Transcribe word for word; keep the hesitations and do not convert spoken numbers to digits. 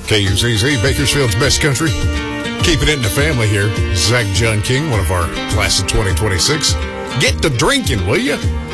K U Z Z, Bakersfield's best country. Keeping it in the family here. Zach John King, one of our class of twenty twenty-six. Get to drinking, will you?